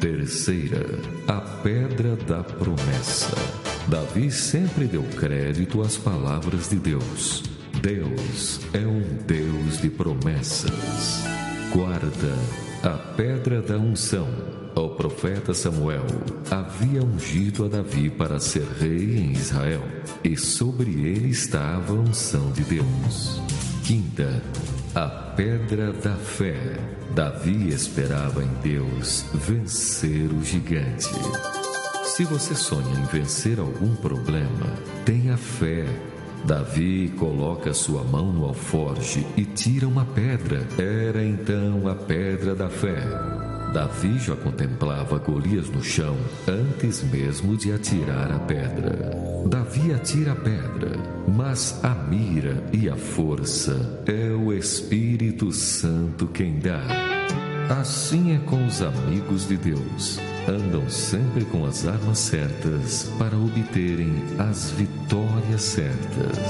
Terceira, a pedra da promessa. Davi sempre deu crédito às palavras de Deus. Deus é um Deus de promessas. Quarta, a pedra da unção. O profeta Samuel havia ungido a Davi para ser rei em Israel, e sobre ele estava a unção de Deus. Quinta, a pedra da fé. Davi esperava em Deus vencer o gigante. Se você sonha em vencer algum problema, tenha fé. Davi coloca sua mão no alforje e tira uma pedra. Era então a pedra da fé. Davi já contemplava Golias no chão antes mesmo de atirar a pedra. Davi atira a pedra, mas a mira e a força é o Espírito Santo quem dá. Assim é com os amigos de Deus. Andam sempre com as armas certas para obterem as vitórias certas.